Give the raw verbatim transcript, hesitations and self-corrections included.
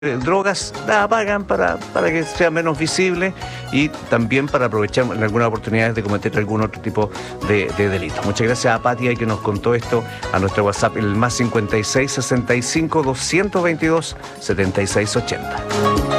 eh, drogas la pagan para, para que sea menos visible y también para aprovechar en algunas oportunidades de cometer algún otro tipo de, de delito. Muchas gracias a Patia que nos contó esto a nuestro WhatsApp, el más cincuenta y seis, sesenta y cinco, doscientos veintidós, setenta y seis ochenta.